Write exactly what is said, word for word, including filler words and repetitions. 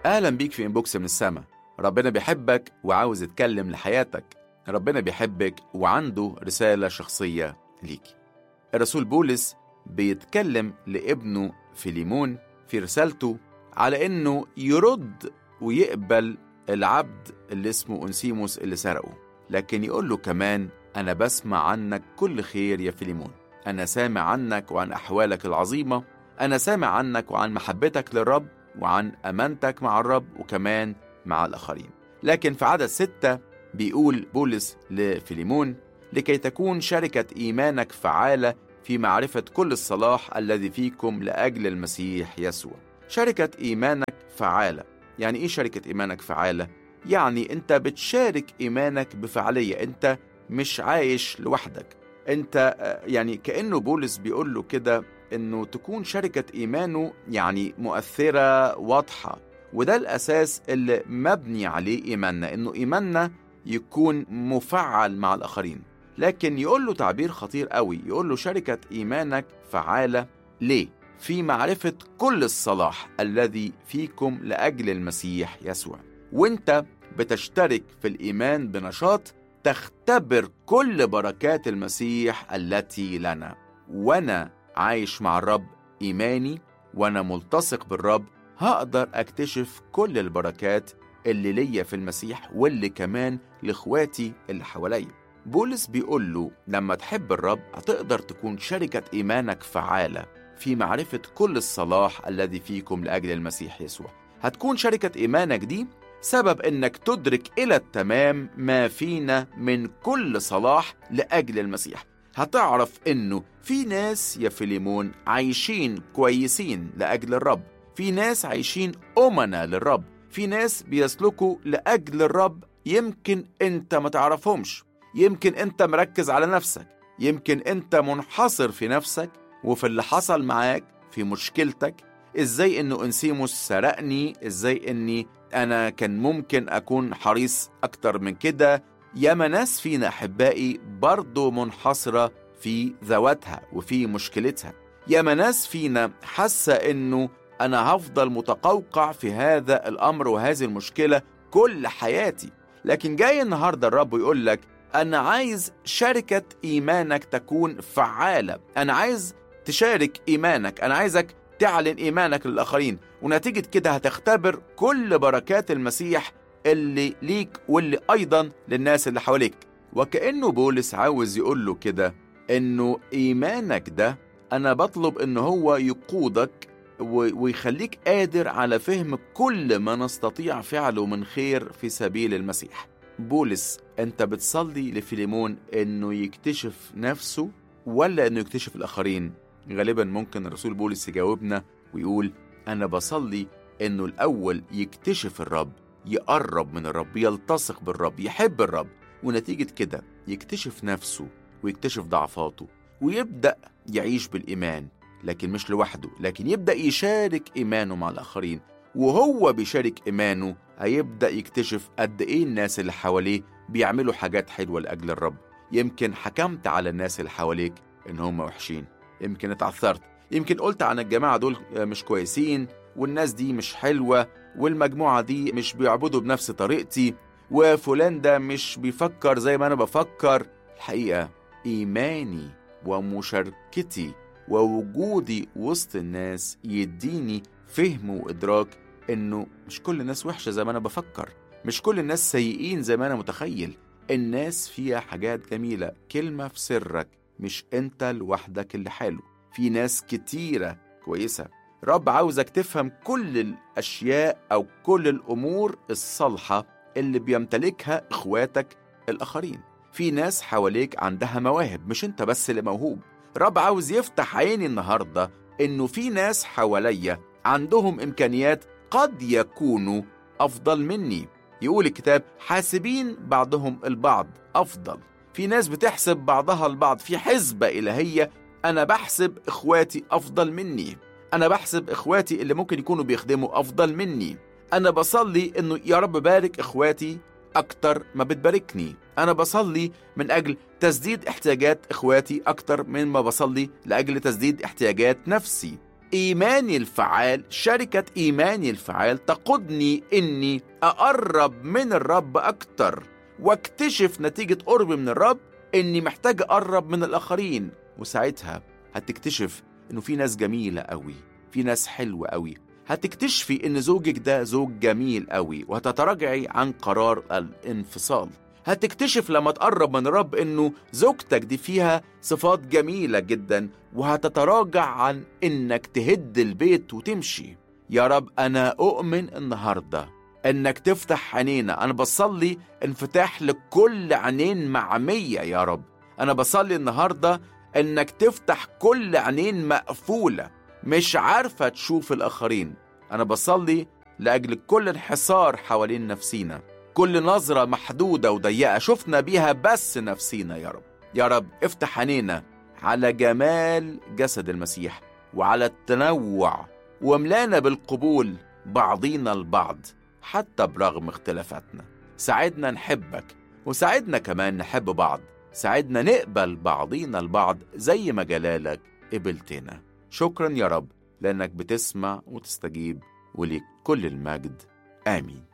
أهلا بيك في إنبوكس من السما. ربنا بيحبك وعاوز يتكلم لحياتك. ربنا بيحبك وعنده رسالة شخصية ليك. الرسول بولس بيتكلم لابنه فيليمون في رسالته على إنه يرد ويقبل العبد اللي اسمه أنسيموس اللي سرقه، لكن يقول له كمان أنا بسمع عنك كل خير يا فيليمون. أنا سامع عنك وعن أحوالك العظيمة، أنا سامع عنك وعن محبتك للرب وعن أمانتك مع الرب وكمان مع الآخرين. لكن في عدد ستة بيقول بولس لفيليمون لكي تكون شركة إيمانك فعالة في معرفة كل الصلاح الذي فيكم لأجل المسيح يسوع. شركة إيمانك فعالة. يعني إيه شركة إيمانك فعالة؟ يعني أنت بتشارك إيمانك بفعالية، أنت مش عايش لوحدك. أنت يعني كأنه بولس بيقول له كده إنه تكون شركة إيمانه يعني مؤثرة واضحة، وده الأساس اللي مبني عليه إيماننا، إنه إيماننا يكون مفعل مع الآخرين. لكن يقول له تعبير خطير قوي، يقول له شركة إيمانك فعالة ليه؟ في معرفة كل الصلاح الذي فيكم لأجل المسيح يسوع. وانت بتشترك في الإيمان بنشاط تختبر كل بركات المسيح التي لنا. وانا عايش مع الرب إيماني وانا ملتصق بالرب هقدر اكتشف كل البركات اللي ليا في المسيح واللي كمان لاخواتي اللي حواليا. بولس بيقول له لما تحب الرب هتقدر تكون شركة إيمانك فعالة في معرفة كل الصلاح الذي فيكم لأجل المسيح يسوع. هتكون شركة إيمانك دي سبب إنك تدرك إلى التمام ما فينا من كل صلاح لأجل المسيح. هتعرف إنه في ناس يا فيليمون عايشين كويسين لأجل الرب، في ناس عايشين أمنا للرب، في ناس بيسلكوا لأجل الرب يمكن أنت ما تعرفهمش، يمكن أنت مركز على نفسك، يمكن أنت منحصر في نفسك وفي اللي حصل معاك في مشكلتك. إزاي إنه أنسيموس سرقني، إزاي إني أنا كان ممكن أكون حريص أكتر من كده. ياما ناس فينا أحبائي برضو منحصرة في ذواتها وفي مشكلتها. ياما ناس فينا حاسة إنه أنا هفضل متقوقع في هذا الأمر وهذه المشكلة كل حياتي. لكن جاي النهاردة الرب يقول لك أنا عايز شركة إيمانك تكون فعالة، أنا عايز تشارك إيمانك، أنا عايزك تعلن إيمانك للآخرين، ونتيجة كده هتختبر كل بركات المسيح اللي ليك واللي أيضا للناس اللي حواليك. وكأنه بولس عاوز يقول له كده إنه إيمانك ده أنا بطلب إنه هو يقودك ويخليك قادر على فهم كل ما نستطيع فعله من خير في سبيل المسيح. بولس أنت بتصلي لفيليمون إنه يكتشف نفسه ولا إنه يكتشف الآخرين؟ غالبا ممكن الرسول بولس يجاوبنا ويقول أنا بصلي إنه الأول يكتشف الرب، يقرب من الرب، يلتصق بالرب، يحب الرب، ونتيجة كده يكتشف نفسه ويكتشف ضعفاته ويبدأ يعيش بالإيمان، لكن مش لوحده، لكن يبدأ يشارك إيمانه مع الآخرين. وهو بيشارك إيمانه هيبدأ يكتشف قد إيه الناس اللي حواليه بيعملوا حاجات حلوة لأجل الرب. يمكن حكمت على الناس اللي حواليك إن هم وحشين، يمكن اتعثرت، يمكن قلت عن الجماعة دول مش كويسين، والناس دي مش حلوة، والمجموعة دي مش بيعبدوا بنفس طريقتي، وفلان ده مش بيفكر زي ما أنا بفكر. الحقيقة إيماني ومشاركتي ووجودي وسط الناس يديني فهم وإدراك إنه مش كل الناس وحشة زي ما أنا بفكر، مش كل الناس سيئين زي ما أنا متخيل. الناس فيها حاجات جميلة. كلمة في سرك، مش أنت لوحدك اللي حلو، في ناس كتيرة كويسة. رب عاوزك تفهم كل الأشياء أو كل الأمور الصالحة اللي بيمتلكها إخواتك الآخرين. في ناس حواليك عندها مواهب، مش أنت بس اللي موهوب. رب عاوز يفتح عيني النهاردة إنه في ناس حواليا عندهم إمكانيات قد يكونوا أفضل مني. يقول الكتاب حاسبين بعضهم البعض أفضل. في ناس بتحسب بعضها البعض في حسبة إلهية. أنا بحسب إخواتي أفضل مني، أنا بحسب إخواتي اللي ممكن يكونوا بيخدموا أفضل مني. أنا بصلي إنه يا رب بارك إخواتي أكتر ما بتباركني. أنا بصلي من أجل تسديد احتياجات إخواتي أكتر من ما بصلي لأجل تسديد احتياجات نفسي. إيماني الفعال، شركة إيماني الفعال تقودني إني أقرب من الرب أكتر، واكتشف نتيجة قربي من الرب إني محتاج أقرب من الآخرين. وساعتها هتكتشف إنه في ناس جميلة قوي، في ناس حلوة قوي. هتكتشفي إن زوجك ده زوج جميل قوي، وهتتراجعي عن قرار الانفصال. هتكتشف لما تقرب من الرب إنه زوجتك دي فيها صفات جميلة جدا، وهتتراجع عن إنك تهد البيت وتمشي. يا رب أنا أؤمن النهاردة إنك تفتح عينينا. أنا بصلي انفتاح لكل عينين معمية يا رب. أنا بصلي النهاردة إنك تفتح كل عينين مقفولة مش عارفة تشوف الآخرين. أنا بصلي لأجل كل انحصار حوالين نفسينا، كل نظرة محدودة وضيقة شفنا بيها بس نفسينا يا رب. يا رب افتح عينينا على جمال جسد المسيح وعلى التنوع، واملانا بالقبول بعضينا البعض حتى برغم اختلافاتنا. ساعدنا نحبك، وساعدنا كمان نحب بعض. ساعدنا نقبل بعضينا البعض زي ما جلالك قبلتنا. شكرا يا رب لأنك بتسمع وتستجيب، وليك كل المجد. آمين.